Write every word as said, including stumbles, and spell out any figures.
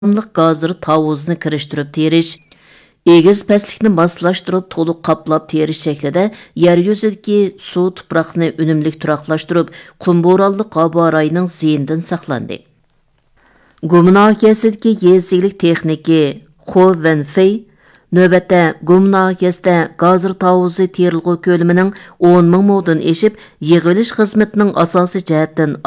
Damlıq gazır tavuzni kirishtirib terish, egiz pastlikni moslashtirib to'liq qaplab terish shaklida yer yuzidagi suv tuproqni unumli turaqlashtirib, qum bo'ronli qaborayining ziyinidan saqlandi. Gumnahiyəsidəki yezilik texniki Xo Wenfei növbətdə Gumnahiyəsidə gazır tavuzi terilğu kölümünün on ming modun eşib, yığılış xizmətinin asası cəhətdən